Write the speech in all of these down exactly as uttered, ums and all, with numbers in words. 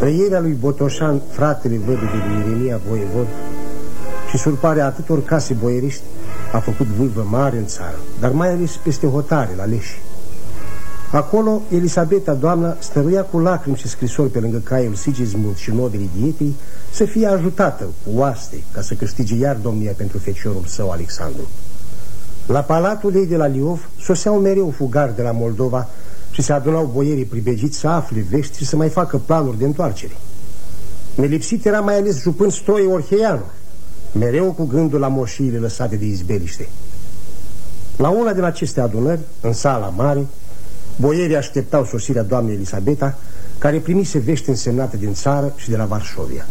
Trăirea lui Botoșan, fratele văduvei lui Iremia voievod, și surparea atâtor case boieriști a făcut vâlvă mare în țară, dar mai ales peste hotare, la Leși. Acolo, Elisabeta, doamna, stăruia cu lacrimi și scrisori pe lângă caiul Sigismund și nobilii dietei să fie ajutată cu oaste ca să câștige iar domnia pentru feciorul său, Alexandru. La palatul ei de la Liov soseau mereu fugari de la Moldova și se adunau boierii pribegiți să afle vești și să mai facă planuri de întoarcere. Nelipsit era mai ales jupân Stoie Orheianu, mereu cu gândul la moșiile lăsate de izbeliște. La una din aceste adunări, în sala mare, boierii așteptau sosirea doamnei Elisabeta, care primise vești însemnate din țară și de la Varșovia.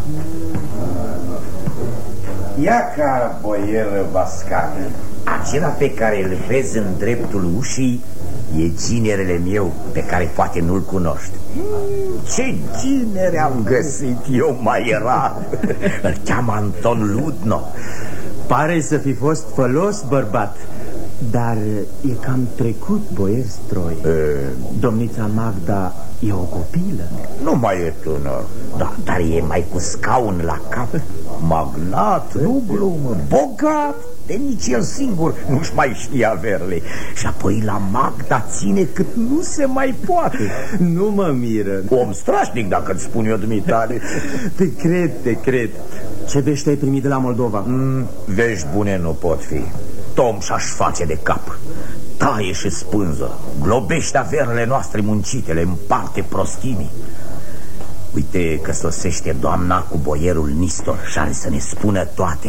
Ia ca boieră Vascane, acela pe care îl vezi în dreptul ușii e ginerele meu, pe care poate nu-l cunoști. Ce ginere am găsit eu mai rar! Îl cheamă Anton Ludno. Pare să fi fost fălos bărbat, dar e cam trecut, boier Stroi. e... Domnița Magda e o copilă. Nu mai e tânăr, da, dar e mai cu scaun la cap. Magnat, nu glumă, bogat, de nici el singur nu-și mai știe averile. Și apoi la Magda ține cât nu se mai poate. Nu mă miră. Om strașnic, dacă îți spun eu, dumitale. Te cred, te cred. Ce vești ai primit de la Moldova? Mm, vești bune nu pot fi. Tom și-aș face de cap, taie și spânză, globește averile noastre muncite, le împarte prostimii. Uite că sosește doamna cu boierul Nistor și are să ne spună toate.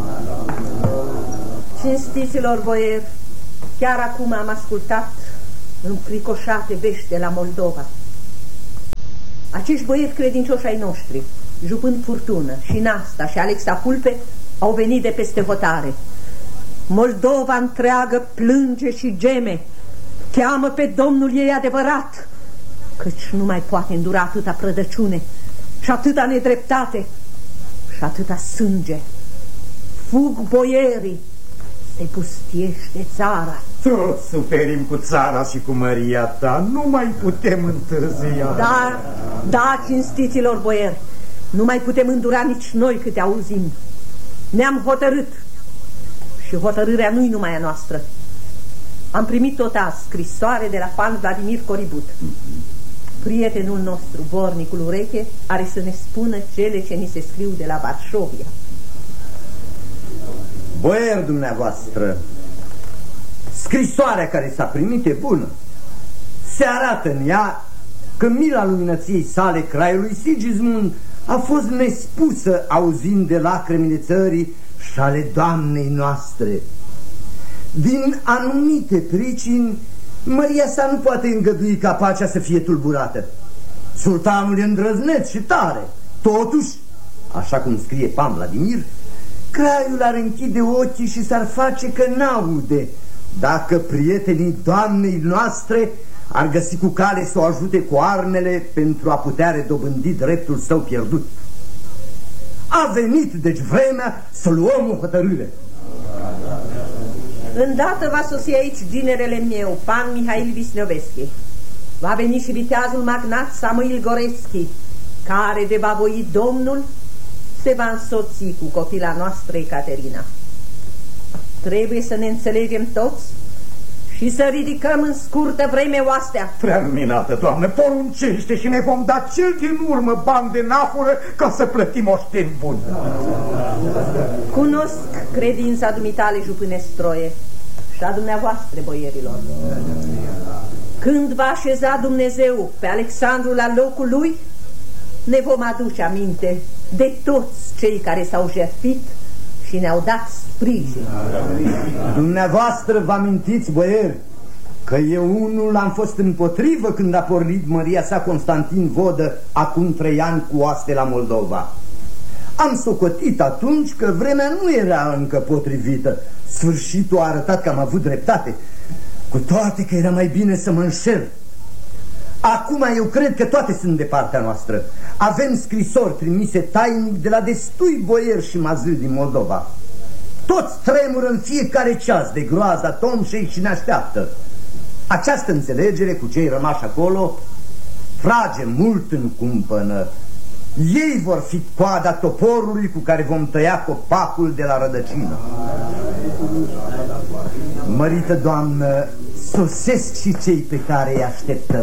Cinstiților boieri, chiar acum am ascultat înfricoșate vești de la Moldova. Acești boieri credincioși ai noștri, Jupân Furtună și Nasta și Alexa Pulpe, au venit de peste hotare. Moldova întreagă plânge și geme, cheamă pe Domnul ei adevărat, căci nu mai poate îndura atâta prădăciune și atâta nedreptate și atâta sânge. Fug boierii, se pustiește țara. Toți suferim cu țara și cu măria ta, nu mai putem întârzia. Da, da, cinstiților boieri, nu mai putem îndura nici noi câte auzim. Ne-am hotărât și hotărârea nu-i numai a noastră. Am primit tot azi scrisoare de la pan Vladimir Coribut. Prietenul nostru, vornicul Ureche, are să ne spună cele ce ni se scriu de la Varșovia. Boier dumneavoastră, scrisoarea care s-a primit e bună. Se arată în ea că mila luminăției sale, craiului Sigismund, a fost nespusă auzind de lacrimile țării și ale doamnei noastre. Din anumite pricini, măria sa nu poate îngădui ca pacea să fie tulburată. Sultanul e îndrăzneț și tare. Totuși, așa cum scrie pan Vladimir, craiul ar închide ochii și s-ar face că n-aude dacă prietenii doamnei noastre ar găsi cu cale să o ajute cu armele pentru a putea redobândi dreptul său pierdut. A venit deci vremea să luăm o hotărâre. Îndată va sosi aici ginerele meu, pan Mihail Visneoveschi. Va veni și viteazul magnat Samuil Goreschi, care, de va voi Domnul, se va însoți cu copila noastră Ecaterina. Trebuie să ne înțelegem toți și să ridicăm în scurtă vreme oastea. Prea minată, Doamne, poruncește și ne vom da cel din urmă bani de nafură ca să plătim oșteni buni. Cunosc credința dumitale, jupâne Stroie, și a dumneavoastră, boierilor. Când va așeza Dumnezeu pe Alexandru la locul lui, ne vom aduce aminte de toți cei care s-au jertfit și ne-au dat sprijin. Dumneavoastră vă amintiți, boieri, că eu unul am fost împotrivă când a pornit măria sa Constantin Vodă acum trei ani cu oaste la Moldova. Am socotit atunci că vremea nu era încă potrivită. Sfârșitul a arătat că am avut dreptate, cu toate că era mai bine să mă înșel. Acum eu cred că toate sunt de partea noastră. Avem scrisori trimise tainic de la destui boieri și mazâi din Moldova. Toți tremură în fiecare ceas de groaza Tomșei și ne așteaptă. Această înțelegere cu cei rămași acolo frage mult în cumpănă. Ei vor fi coada toporului cu care vom tăia copacul de la rădăcină. Mărită doamnă, sosesc și cei pe care îi așteptăm.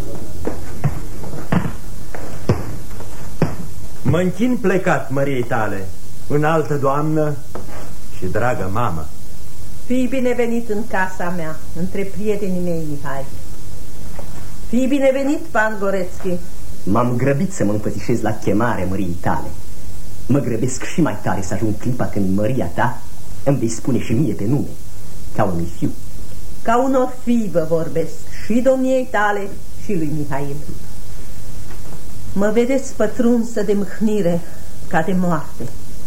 Mă închin plecat măriei tale, înaltă doamnă și dragă mamă. Fii binevenit în casa mea, între prietenii mei, Mihai. Fii binevenit, pan Gorețchi. M-am grăbit să mă împățișez la chemare măriei tale. Mă grăbesc și mai tare să ajung clipa când măria ta îmi vei spune și mie pe nume, ca unui fiu. Ca unor fii vă vorbesc, și domniei tale și lui Mihail. Mă vedeți pătrunsă de mâhnire, ca de moarte.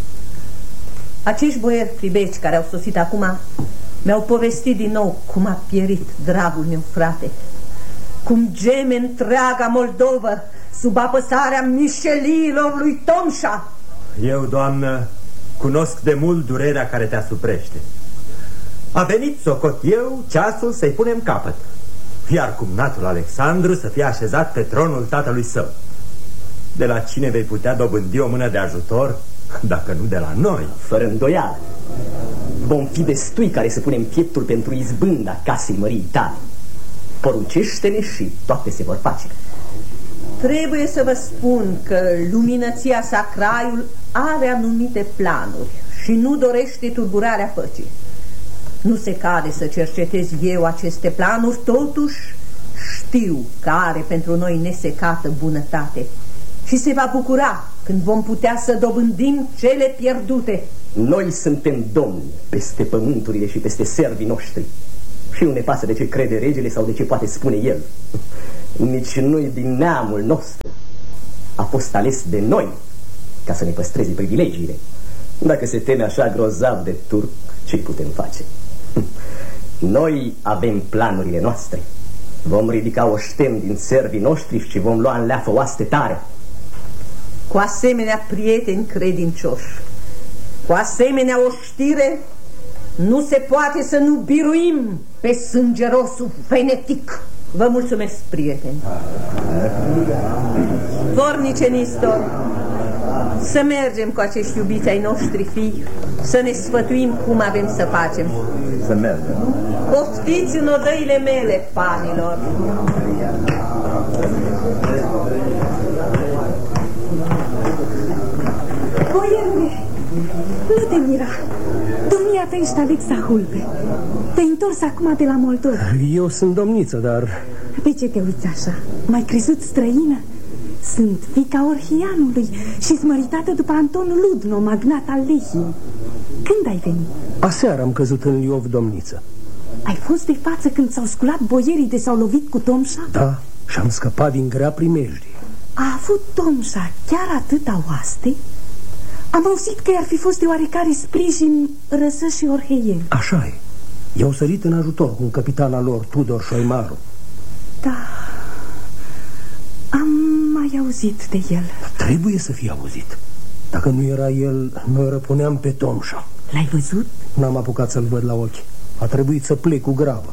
Acești boieri pribeci care au sosit acum mi-au povestit din nou cum a pierit dragul meu frate, cum geme întreaga Moldovă sub apăsarea mișeliilor lui Tomșa. Eu, doamnă, cunosc de mult durerea care te asuprește. A venit, socot eu, ceasul să-i punem capăt, iar cumnatul Alexandru să fie așezat pe tronul tatălui său. De la cine vei putea dobândi o mână de ajutor, dacă nu de la noi? Fără îndoială. Vom fi destui care să punem pieptul pentru izbânda casei măriei tale. Poruncește-ne și toate se vor face. Trebuie să vă spun că luminăția sa Craiul are anumite planuri și nu dorește turburarea păcii. Nu se cade să cercetez eu aceste planuri, totuși știu că are pentru noi nesecată bunătate și se va bucura când vom putea să dobândim cele pierdute. Noi suntem domni peste pământurile și peste servii noștri și nu ne pasă de ce crede regele sau de ce poate spune el. Nici noi din neamul nostru a fost ales de noi ca să ne păstreze privilegiile. Dacă se teme așa grozav de turc, ce putem face? Noi avem planurile noastre. Vom ridica oșteni din servii noștri și vom lua în leafă oaste tare. Cu asemenea prieteni credincioși, cu asemenea oștire, nu se poate să nu biruim pe sângerosul venetic. Vă mulțumesc, prieteni. Vornice Nistor, să mergem cu acești iubiți ai noștri fii, să ne sfătuim cum avem să facem. Să mergem. Poftiți în odăile mele, panilor. Boierule, nu te mira. Domnia ta ești Alexa Hulbe. Te-ai întors acum de la Moldova. Eu sunt domniță, dar... Pe ce te uiți așa? M-ai crezut străină? Sunt fiica Orhianului și smăritată după Anton Ludno, magnat al Lehiei. Când ai venit? Aseară am căzut în Liov, domniță. Ai fost de față când s-au sculat boierii de s-au lovit cu Tomșa? Da, și am scăpat din grea primejdie. A avut Tomșa chiar atâta oaste? Am auzit că i-ar fi fost de oarecare sprijin răsăși orheieni. Așa e. I-au sărit în ajutor cu capitana lor, Tudor Șoimaru. Da, am mai auzit de el. Trebuie să fie auzit. Dacă nu era el, noi răpuneam pe Tomșa. L-ai văzut? N-am apucat să-l văd la ochi. A trebuit să plec cu grabă.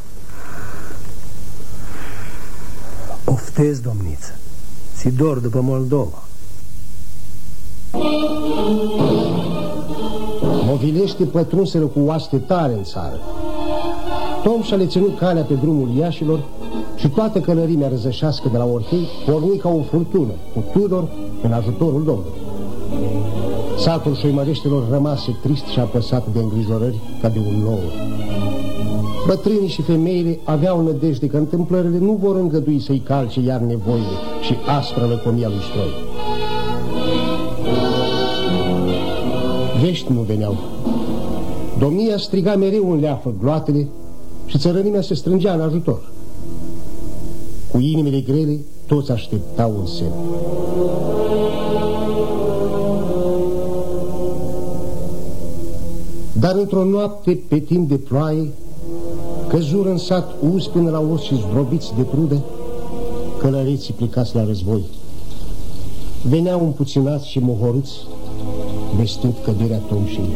Oftez, domniță. Ți dor după Moldova. Movilește pătrunseră cu oaste tare în țară. Tomșa le ținut calea pe drumul Iașilor și toată călărimea răzășească de la Orhei porni ca o furtună, cu Tudor în ajutorul Domnului. Satul șoimăreștilor rămase trist și apăsat de îngrijorări ca de un nou. Bătrânii și femeile aveau nădejde că întâmplările nu vor îngădui să-i calce iar nevoile și aspră lăcomia lui stroi. Vești nu veneau. Domnia striga mereu în leafă gloatele și țărănimea se strângea în ajutor. Cu inimile grele, toți așteptau un semn. Dar într-o noapte, pe timp de ploaie, căzură în sat uzi până la os și zdrobiți de prudă, călăreții plecați la război. Veneau împuținați și mohorâți, vestind căderea Tomșei.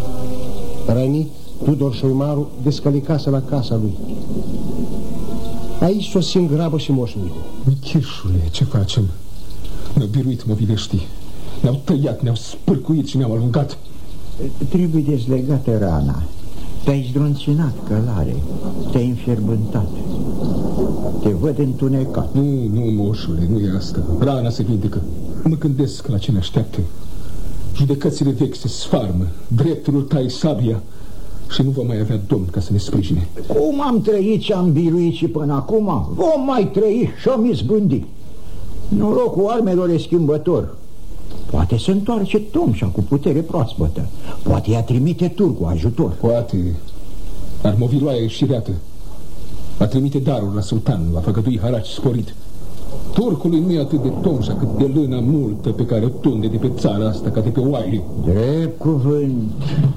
Rănit, Tudor Șoimaru descălicase la casa lui. Aici sosim grabă și moșnicu. Micheșule, ce facem? Ne-au biruit mobileștii, ne-au tăiat, ne-au spârcuit și ne-au alungat. Trebuie dezlegată rana. Te-ai zdrunținat, călare, te-ai înfierbântat. Te văd întunecat. Nu, nu, moșule, nu e asta. Rana se vindecă. Mă gândesc la ce ne așteaptă. Judecățile vechi se sfarmă, dreptul tai sabia și nu vom mai avea domn ca să ne sprijine. Cum am trăit și am biruit și până acum, vom mai trăi și am izbândit. Norocul armelor e schimbător. Poate se întoarce Tomșa cu putere proaspătă. Poate ea trimite turcul ajutor. Poate. Dar moviloaia e șireată. Va trimite darul la sultan, va făgădui haraci sporit. Turcului nu e atât de Tomșa cât de lâna multă pe care o tunde de pe țara asta ca de pe oaie. Drept cuvânt.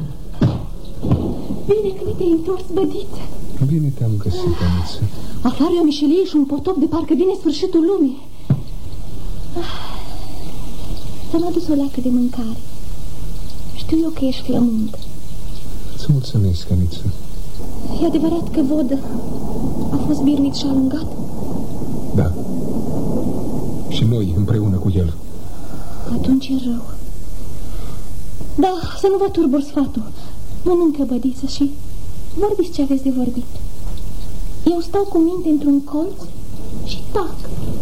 Bine că te-ai întors, bădiță. Bine te-am găsit, Aniță. Aflarea mișeliei și un potop de parcă vine sfârșitul lumii. Ți-am adus o leacă de mâncare. Știu eu că ești flămând. Îți mulțumesc, Aniță. E adevărat că Vodă a fost biruit și alungat? Da. Și noi împreună cu el. Atunci e rău. Da, să nu vă turbur sfatul. Mănâncă, bădiță, și vorbiți ce aveți de vorbit. Eu stau cu minte într-un colț și tac.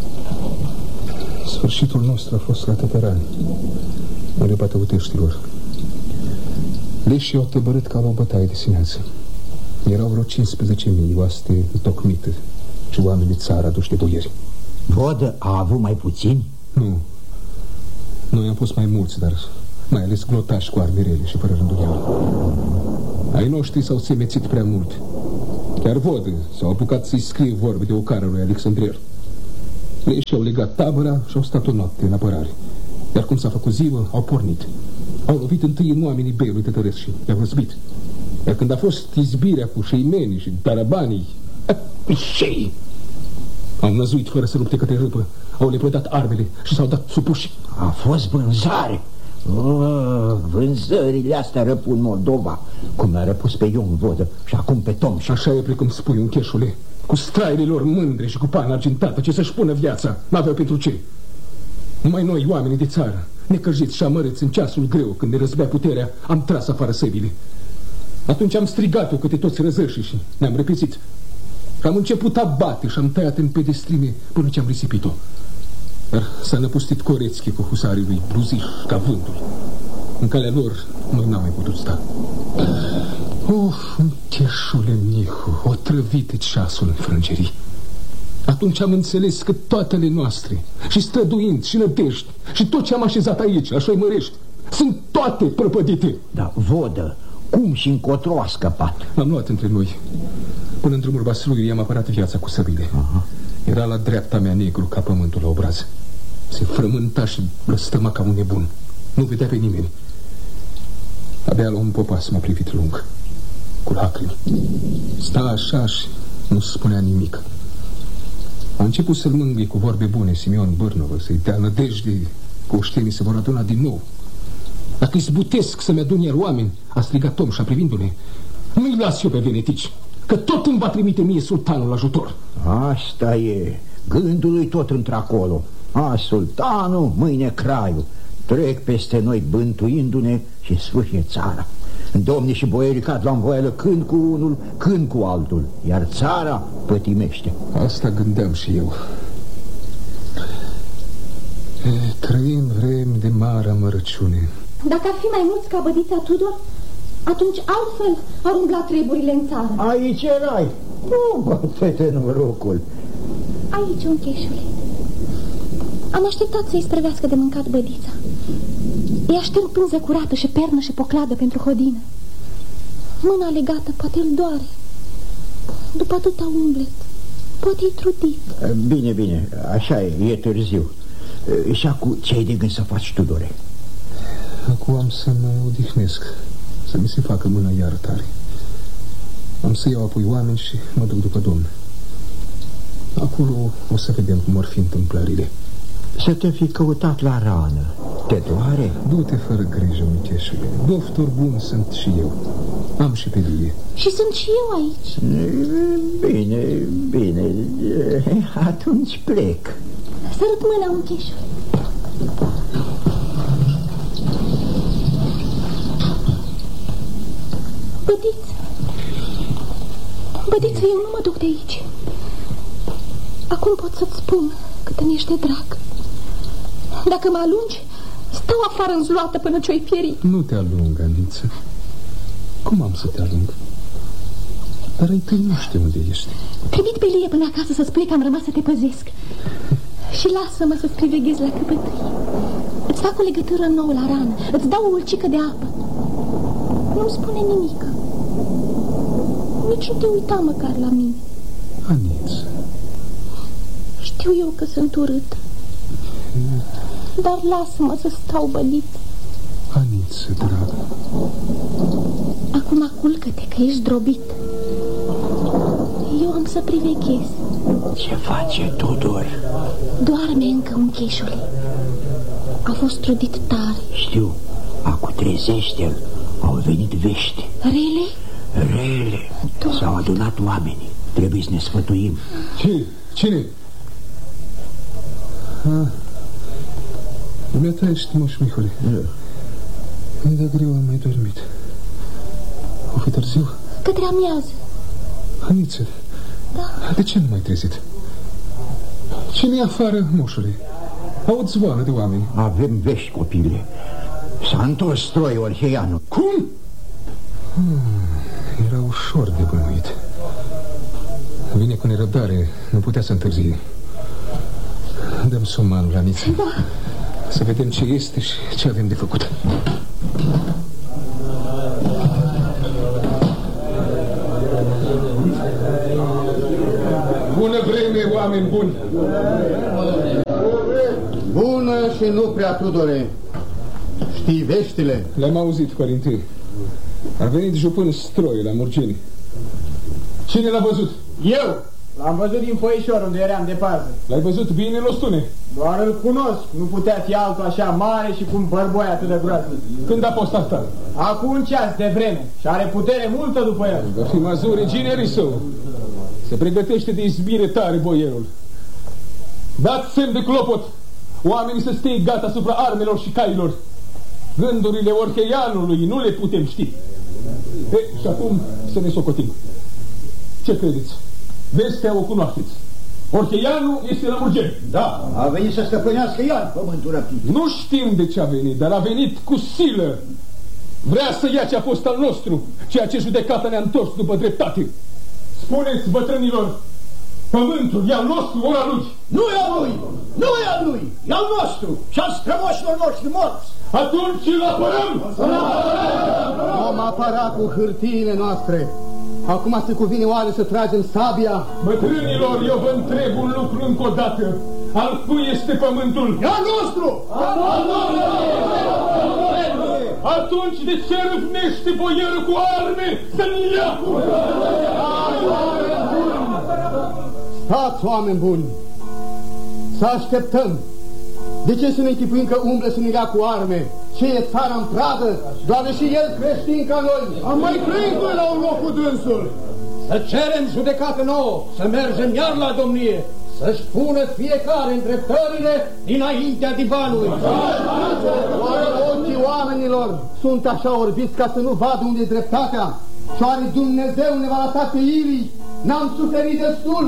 Sfârșitul nostru a fost la Tătărani, în repata Uteștilor. Leșii au tăbărât ca la o bătaie de sineață. Erau vreo cincisprezece mii oaste întocmite și oameni de țară aduși de boieri. Vodă a avut mai puțini? Nu. Noi am fost mai mulți, dar mai ales glotași cu arme rele și fără rânduială. Ai noștri s-au semețit prea mult. Chiar Vodă s-au apucat să-i scrie vorbe de ocară lui Alexandrier. Ei și-au legat tabăra și au stat o noapte în apărare. Iar cum s-a făcut ziua, au pornit. Au lovit întâi în oamenii beiului Tătăresc și i-au răzbit. Iar când a fost izbirea cu șeimenii și tarabanii, șei, au năzuit fără să lupte către râpă, au lepădat armele și s-au dat supuși. A fost vânzare. Oh, vânzările astea răpun Moldova, cum l-a răpus pe Ion Vodă și acum pe Tomșa. Așa e precum spui, un cheșule. Cu straile lor mândre și cu pană argintată, ce să-și pună viața, n-aveau pentru ce. Numai noi, oamenii de țară, necăjiți și amărâți în ceasul greu, când ne răzbea puterea, am tras afară săbile. Atunci am strigat-o câte toți răzășii și ne-am repezit. Am început a bate și am tăiat în pedestrine până ce am risipit-o. Dar s-a năpustit Corețchi cu husarii lui Bruziș ca vântul. În calea lor noi n-am mai putut sta. Uf, un cheșule Mihu, o trăvit ceasul în frângerii. Atunci am înțeles că toatele noastre, și străduind, și nădejdi, și tot ce am așezat aici, la Șoimărești, sunt toate prăpădite. Da, Vodă, cum și încotro a scăpat? L-am luat între noi. Până în drumul Vasilului i-am apărat viața cu săbile. Aha. Era la dreapta mea negru ca pământul la obraz. Se frământa și blăstăma ca un nebun. Nu vedea pe nimeni. Abia la un popas m-a privit lung, cu lacrimi. Sta așa și nu spunea nimic. A început să-l mângâie cu vorbe bune Simeon Bârnovă, să-i dea nădejde că oștenii se vor aduna din nou. Dacă-i zbutesc să-mi adun iar oameni, a strigat Tomșa privindu-ne, nu-i las eu pe venetici, că tot îmi va trimite mie sultanul ajutor. Asta e, gândul lui tot într-acolo. A, sultanul, mâine craiul. Trec peste noi bântuindu-ne și sfârșie țara. Domnii și boierii cad la învoială când cu unul, când cu altul, iar țara pătimește. Asta gândeam și eu. E, trăim vremi de mare amărăciune. Dacă ar fi mai mulți ca bădița Tudor, atunci altfel ar umbla treburile în țară. Aici erai. Nu, bătete norocul. Aici, un cheșule. Am așteptat să-i străvească de mâncat bădița. Îi aștept pânză curată și pernă și pocladă pentru hodină. Mâna legată, poate îl doare. După atâta umblet, poate e trudit. Bine, bine, așa e, e târziu. Și acum ce ai de gând să faci, Tudore? Acum am să mă odihnesc, să mi se facă mâna iar tare. Am să iau apoi oameni și mă duc după Domn. Acolo o să vedem cum ar fi întâmplările. să te fi căutat la rană. Te doare? Du-te fără grijă, uncheșule. Doctor bun sunt și eu. Am și pe Lie. Și sunt și eu aici. Bine, bine. Atunci plec. Sărut mâna, uncheșule. Bădiță. Bădiță, eu nu mă duc de aici. Acum pot să-ți spun cât îmi ești de drag. Dacă mă alungi, stau afară înzluată până ce-o-i pieri. Nu te alung, Aniță. Cum am să te alung? Dar ai tăi nu știu unde ești. Trimit pe Lie până acasă să spui că am rămas să te păzesc. Și lasă-mă să-ți priveghez la căpătâi. Îți fac o legătură nouă la rană. Îți dau o ulcică de apă. Nu-mi spune nimic. Nici nu te uita măcar la mine. Aniță. Știu eu că sunt urât. Dar lasă-mă să stau bălit. Aniță, dragă. Acum culcă-te că ești drobit. Eu am să priveghez. Ce face Tudor? Doarme încă, uncheșule. A fost trudit tare. Știu, acu trezește-l. Au venit vești. Rele? Rele. S-au adunat oamenii. Trebuie să ne sfătuim. Ce? Cine? Ah. Dumneata ești, moș Mihule. Da. De greu am mai dormit. O fi târziu? Către amiază. Aniță. Da. De ce nu m-ai trezit? Cine-i afară, moșule? Aud zvoană de oameni. Avem vești, copile. S-a întors Stroi Orheianu. Cum? Hmm, era ușor de bănuit. Vine cu nerăbdare. Nu putea să întârzie. Dăm somanul, Aniță. Da. Să vedem ce este și ce avem de făcut. Bună vreme, oameni buni! Bună și nu prea, Tudore. Știi veștile? Le-am auzit, părinte. A venit jupân Stroi la Murgeni. Cine l-a văzut? Eu! L-am văzut din foișor unde eram de pază. L-ai văzut bine, Lostune? Doar îl cunosc. Nu putea fi altul așa mare și cu un bărboi atât de groaznic. Când a fost asta? Acum un ceas de vreme și are putere multă după el. Va fi mazure ginerii său. Se pregătește de izbire tare boierul. Dați semn de clopot. Oamenii să stea gata asupra armelor și cailor. Gândurile Orheianului nu le putem ști. E, și acum să ne socotim. Ce credeți? Vestea o cunoașteți. Orheianu este la Murgeni. Da, a venit să stăpânească iar pământul răpit. Nu știm de ce a venit, dar a venit cu silă. Vrea să ia ce a fost al nostru, ceea ce judecata ne-a întors după dreptate. Spuneți, bătrânilor, pământul e al nostru, ori al lui? Nu e al lui, nu e al lui, e al nostru și al strămoșilor noștri morți. Atunci îl apărăm! Vom apăra cu hârtiile noastre. Acum se cuvine oare să tragem sabia? Bătrânilor, eu vă întreb un lucru încă o dată. Al cui este pământul? E al nostru! Al nostru! Atunci de ce râvnește boierul cu arme să-mi ia? Stați, oameni buni! Să așteptăm! De ce să ne închipuim că umblă să ne ia cu arme? Ce e țara în pradă? Doar și el creștin ca noi! Am mai trăit noi la un loc cu dânsul! Să cerem judecată nouă, să mergem iar la domnie, să-și pună fiecare îndreptările dinaintea divanului. Oare ochii oamenilor sunt așa orbiți ca să nu vadă unde e dreptatea? Și oare Dumnezeu ne va lăsa pe irii? N-am suferit destul?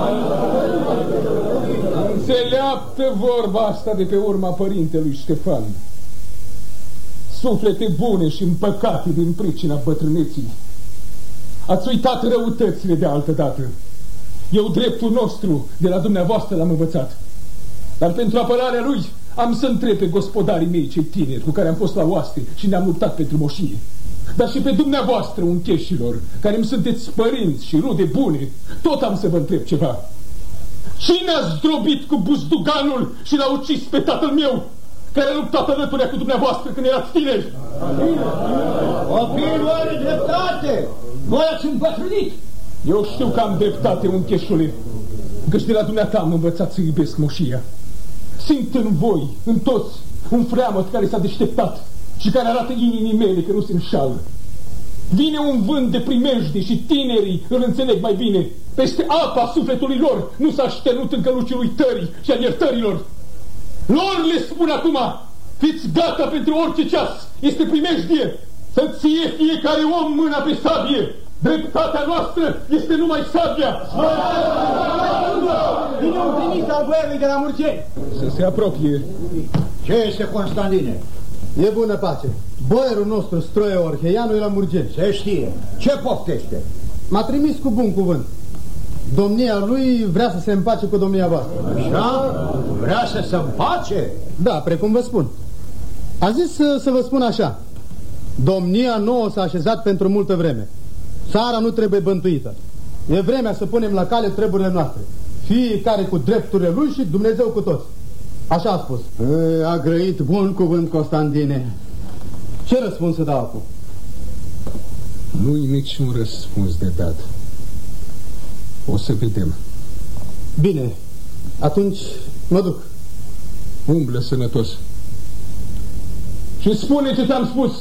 Înțeleaptă vorba asta de pe urma părintelui Ștefan. Suflete bune și împăcate din pricina bătrâneții. Ați uitat răutățile de altă dată. Eu dreptul nostru de la dumneavoastră l-am învățat. Dar pentru apărarea lui am să întreb pe gospodarii mei cei tineri cu care am fost la oaste și ne-am luptat pentru moșie. Dar și pe dumneavoastră, uncheșilor, care îmi sunteți părinți și rude bune, tot am să vă întreb ceva. Cine a zdrobit cu buzduganul și l-a ucis pe tatăl meu, care a luptat alăturea cu dumneavoastră când erați tineri? Copilul are dreptate! Voi ați îmbătrânit! Eu știu că am dreptate, uncheșule, căci de la dumneata am învățat să iubesc moșia. Simt în voi, în toți, un freamăt care s-a deșteptat și care arată inimii mele că nu se înșală. Vine un vânt de primejde și tinerii îl înțeleg mai bine. Peste apa sufletului lor nu s-a șternut încă luciul uitării și al iertărilor. Lor le spun acum, fiți gata pentru orice ceas, este primejdie, să ție fiecare om mâna pe sabie. Dreptatea noastră este numai sabia. Vine un trimis al boierului de la Murgeni. Să se apropie. Ce este, Constantine? E bună pace. Boierul nostru, Stroie Orheianu, e la Murgeni. Se știe. Ce poftește? M-a trimis cu bun cuvânt. Domnia lui vrea să se împace cu domnia voastră. Așa? Vrea să se împace? Da, precum vă spun. A zis să, să vă spun așa. Domnia nouă s-a așezat pentru multă vreme. Țara nu trebuie bântuită. E vremea să punem la cale treburile noastre. Fiecare cu drepturile lui și Dumnezeu cu toți. Așa a spus. E, a grăit bun cuvânt, Constantine. Ce răspuns să dau acum? Nu-i niciun răspuns de dat. O să vedem. Bine, atunci mă duc. Umblă sănătos. Și spune ce ți-am spus.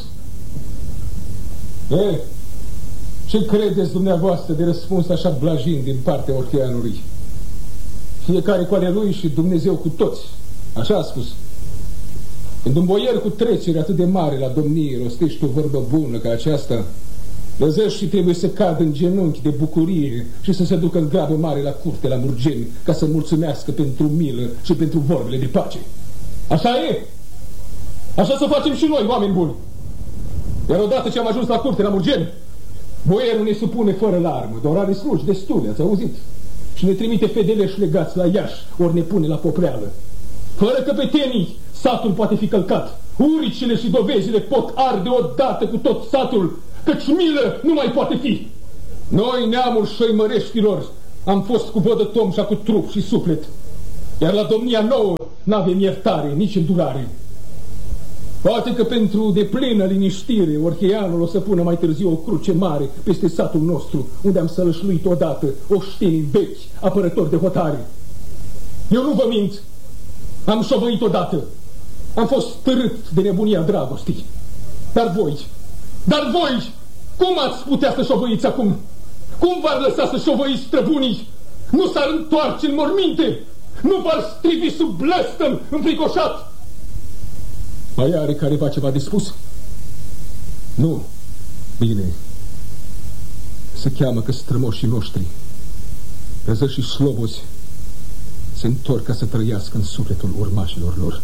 E, ce credeți dumneavoastră de răspuns așa blajin din partea Orheianului? Fiecare cu ale lui și Dumnezeu cu toți. Așa a spus. Când un boier cu trecere atât de mare la domnie rostește o vorbă bună ca aceasta, lăzăși și trebuie să cadă în genunchi de bucurie și să se ducă în grabă mare la curte, la Murgeni, ca să mulțumească pentru milă și pentru vorbele de pace. Așa e! Așa să facem și noi, oameni buni! Iar odată ce am ajuns la curte, la Murgeni, boierul ne supune fără larmă, doar are slugi destule, ați auzit? Și ne trimite fedeleși legați la Iași, ori ne pune la popreală. Fără căpetenii, satul poate fi călcat. Uricile și dovezile pot arde odată cu tot satul, căci milă nu mai poate fi. Noi, neamul șoimăreștilor, am fost cu vădătom și cu trup și suflet. Iar la domnia nouă n-avem iertare, nici îndurare. Poate că pentru deplină liniștire Orheianul o să pună mai târziu o cruce mare peste satul nostru, unde am sălășluit odată oștenii vechi, apărători de hotare. Eu nu vă mint. Am șovăit odată. Am fost târât de nebunia dragostii. Dar voi, dar voi, cum ați putea să șovăiți acum? Cum v-ar lăsa să șovăiți străbunii? Nu s-ar întoarce în morminte? Nu v-ar strivi sub blăstăm înfricoșat? Mai are careva ceva de spus? Nu. Bine. Se cheamă că strămoșii noștri, răzăși și slobozi, se întorc ca să trăiască în sufletul urmașilor lor.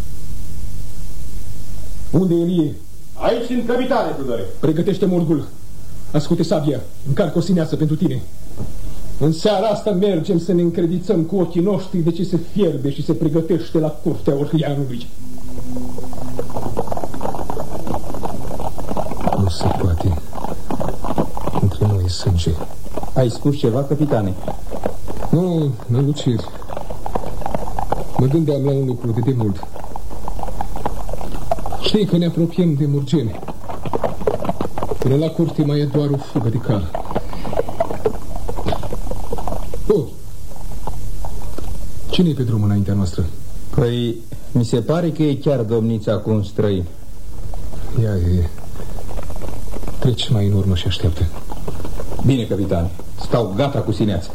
Unde e Elie? Aici, în căpitane, Tudore. Pregătește murgul. Ascute sabia. Încarcă o sineasă pentru tine. În seara asta mergem să ne încredițăm cu ochii noștri de ce se fierbe și se pregătește la curtea Orheianului. Nu se poate. Între noi e sânge. Ai spus ceva, capitane? Nu, năluciri. Mă gândeam la un lucru de demult. Știi că ne apropiem de Murgeni. Până la curte mai e doar o fugă de cal. Oh! Cine e pe drum înaintea noastră? Păi, mi se pare că e chiar domnița cu un străin. Ia e. Treci mai în urmă și așteaptă. Bine, capitane. Stau gata cu sineața.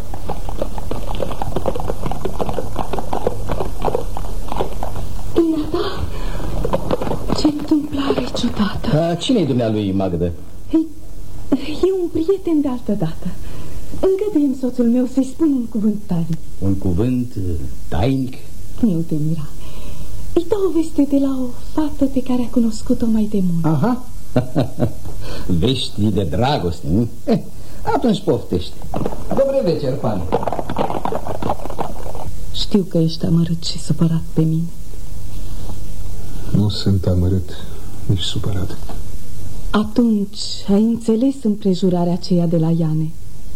Dumneata? Ce întâmplare ciudată. Cine-i dumnealui, Magda? E un prieten de altă dată. Îngăduie-mi soțul meu să-i spun un cuvânt tainic. Un cuvânt tainic? Nu te mira. Îi dau o veste de la o fată pe care a cunoscut-o mai de mult. Aha. Vești de dragoste, nu? Eh, atunci poftește. Dobre veceri, Fanny. Știu că ești amărât și supărat pe mine. Nu sunt amărât, nici supărat. Atunci ai înțeles împrejurarea aceea de la Iane.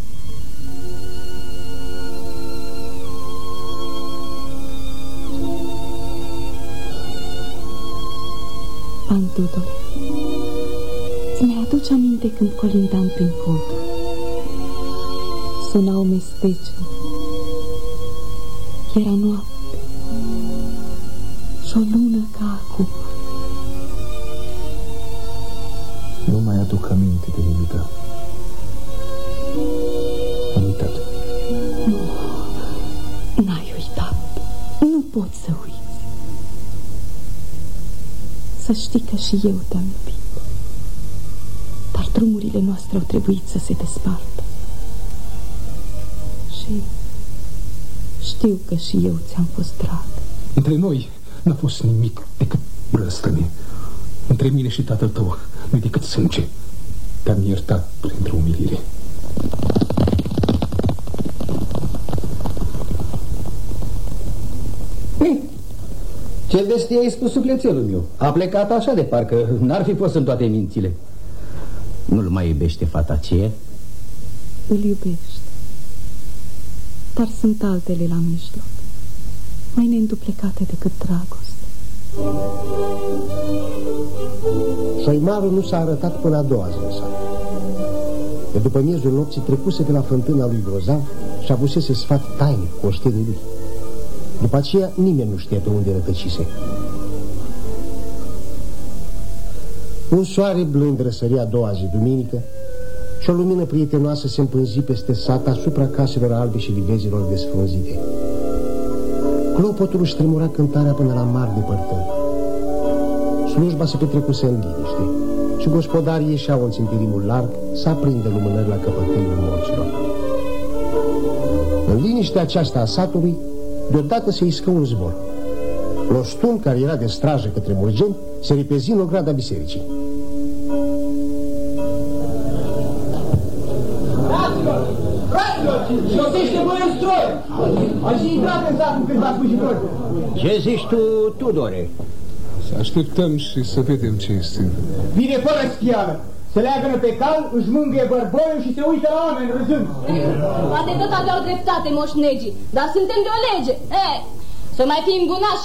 Pantudo, îți mai aduce aminte când colindam prin pod? Sunau mestece. Era noapte. și o lună ca acum. Nu mai aduc aminte de nimic. Am uitat. Nu, n-ai uitat. Nu poți să uiți. Să știi că și eu te-am iubit. Dar drumurile noastre au trebuit să se despartă. Și știu că și eu ți-am fost drag. Între noi n-a fost nimic decât răstăne. Între mine și tatăl tău nu-i decât sânge. Te-am iertat printr-o umilire. Ce vestie ai spus sufletelul meu? A plecat așa de parcă n-ar fi fost în toate mințile. Nu-l mai iubește fata aceea? Îl iubește. Dar sunt altele la mijloc, mai neînduplecate decât dragoste. Șoimarul nu s-a arătat până a doua zi în sat. De după miezul nopții trecuse pe la fântâna lui Grozav și avusese sfat tainic cu oștenii lui. După aceea nimeni nu știe pe unde rătăcise. Un soare blând răsări a doua zi, duminică, și o lumină prietenoasă se împânzi peste sat asupra caselor albe și livezilor desfrunzite. Clopotul își tremura cântarea până la mari depărtări. Slujba se petrecuse în liniște și gospodarii ieșeau în țintirimul larg să aprindă lumânări la căpătâiul morților. În liniștea aceasta a satului, deodată se iscă un zbor. Lostun, care era de strajă către Murgeni, se repezi în ograda bisericii. Fraților! Fraților! Șosește voi în stroi! Ați intrat în sat cu câțiva slujitori. Ce zici tu, Tudore? Să așteptăm și să vedem ce este. Vine fără schială. Se leagănă pe cal, își mângâie bărboiul și se uită la oameni râzând. Poate tot aveau dreptate moșnegii, dar suntem de o lege. E, să mai fim gunași